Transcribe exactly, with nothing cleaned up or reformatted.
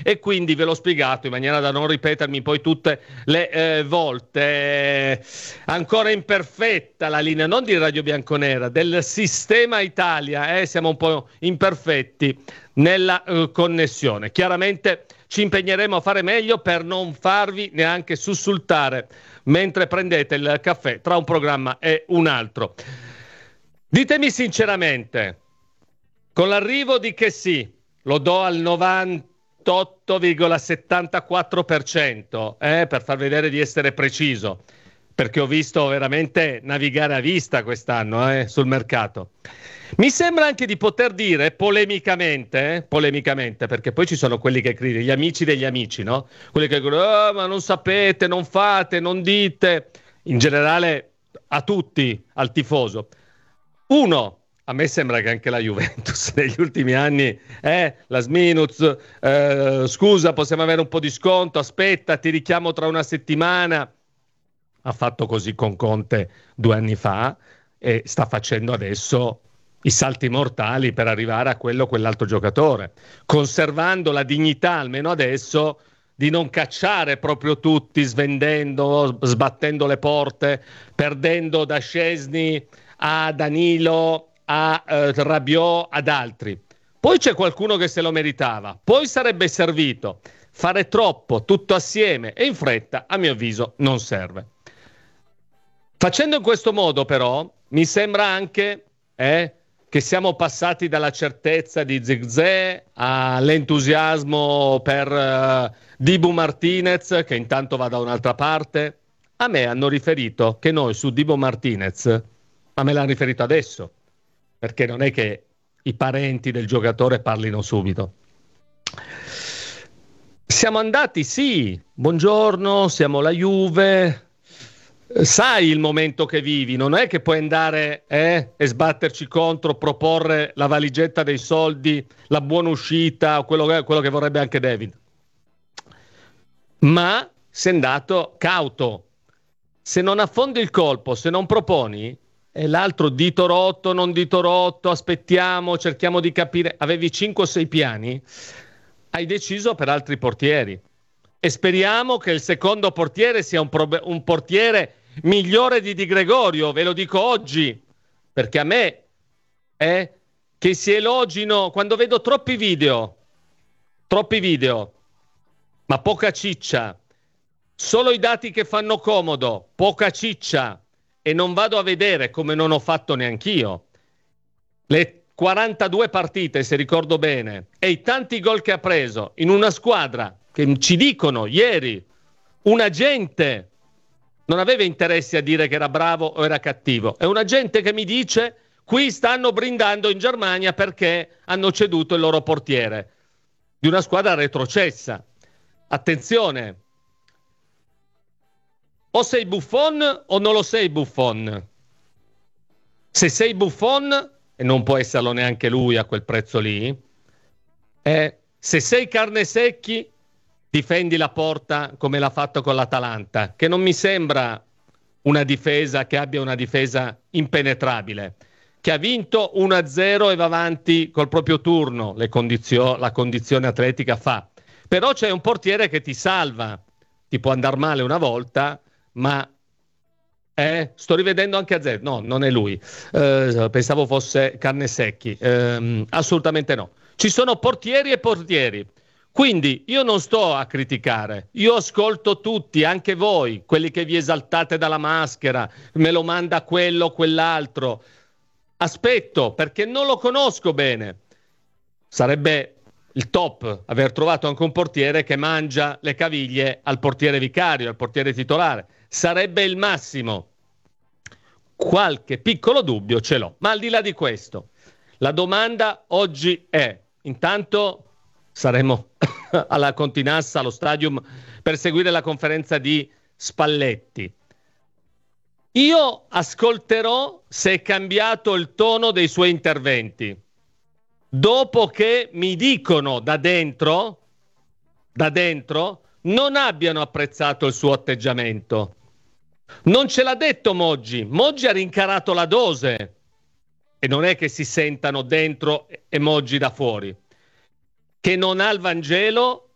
e quindi ve l'ho spiegato in maniera da non ripetermi poi tutte le eh, volte. Eh, ancora imperfetta la linea, non di Radio Bianconera, del sistema Italia, eh, siamo un po' imperfetti nella eh, connessione. Chiaramente ci impegneremo a fare meglio per non farvi neanche sussultare mentre prendete il caffè tra un programma e un altro. Ditemi sinceramente, con l'arrivo di Che Sì, lo do al novantotto virgola settantaquattro per cento, eh, per far vedere di essere preciso, perché ho visto veramente navigare a vista quest'anno eh, sul mercato. Mi sembra anche di poter dire polemicamente, eh, polemicamente, perché poi ci sono quelli che criticano, gli amici degli amici, no? Quelli che dicono, oh, ma non sapete, non fate, non dite, in generale a tutti, al tifoso. Uno, a me sembra che anche la Juventus negli ultimi anni, eh, la Sminuz, eh, scusa, possiamo avere un po' di sconto, aspetta, ti richiamo tra una settimana. Ha fatto così con Conte due anni fa e sta facendo adesso i salti mortali per arrivare a quello o quell'altro giocatore, conservando la dignità, almeno adesso, di non cacciare proprio tutti, svendendo, sbattendo le porte, perdendo da Szczesny a Danilo, a eh, Rabiot, ad altri. Poi c'è qualcuno che se lo meritava, poi sarebbe servito. Fare troppo, tutto assieme e in fretta, a mio avviso, non serve. Facendo in questo modo, però, mi sembra anche eh, che siamo passati dalla certezza di Zirkzee all'entusiasmo per uh, Dibu Martinez, che intanto va da un'altra parte. A me hanno riferito che noi su Dibu Martinez, ma me l'hanno riferito adesso, perché non è che i parenti del giocatore parlino subito. Siamo andati, sì, buongiorno, siamo la Juve. Sai il momento che vivi, non è che puoi andare eh, e sbatterci contro, proporre la valigetta dei soldi, la buona uscita, quello che, quello che vorrebbe anche David. Ma sei andato cauto. Se non affondi il colpo, se non proponi, e l'altro dito rotto, non dito rotto, aspettiamo, cerchiamo di capire. Avevi cinque o sei piani, hai deciso per altri portieri. E speriamo che il secondo portiere sia un, pro- un portiere migliore di Di Gregorio, ve lo dico oggi, perché a me eh, che si elogino, quando vedo troppi video, troppi video, ma poca ciccia, solo i dati che fanno comodo, poca ciccia, e non vado a vedere, come non ho fatto neanch'io, le quarantadue partite, se ricordo bene, e i tanti gol che ha preso in una squadra che ci dicono ieri un agente non aveva interessi a dire che era bravo o era cattivo, è un agente che mi dice qui stanno brindando in Germania perché hanno ceduto il loro portiere di una squadra retrocessa. Attenzione, o sei Buffon o non lo sei Buffon. Se sei Buffon, e non può esserlo neanche lui a quel prezzo lì, eh, se sei Carnesecchi, difendi la porta come l'ha fatto con l'Atalanta, che non mi sembra una difesa che abbia una difesa impenetrabile, che ha vinto uno a zero e va avanti col proprio turno, le condizio- la condizione atletica fa. Però c'è un portiere che ti salva, ti può andare male una volta, ma eh, sto rivedendo anche a zero, no, non è lui, eh, pensavo fosse Carnesecchi, eh, assolutamente no. Ci sono portieri e portieri. Quindi io non sto a criticare, io ascolto tutti, anche voi, quelli che vi esaltate dalla maschera, me lo manda quello o quell'altro. Aspetto, perché non lo conosco bene. Sarebbe il top aver trovato anche un portiere che mangia le caviglie al portiere vicario, al portiere titolare. Sarebbe il massimo. Qualche piccolo dubbio ce l'ho. Ma al di là di questo, la domanda oggi è, intanto saremo alla Continassa, allo Stadium, per seguire la conferenza di Spalletti. Io ascolterò se è cambiato il tono dei suoi interventi. Dopo che mi dicono da dentro, da dentro, non abbiano apprezzato il suo atteggiamento. Non ce l'ha detto Moggi. Moggi ha rincarato la dose. E non è che si sentano dentro e Moggi da fuori. Che non ha il Vangelo